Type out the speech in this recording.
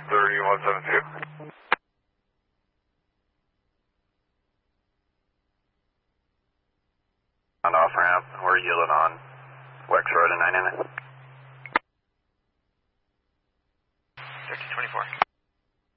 3172. On off ramp, we're yielding on Wex Road and 9 in it.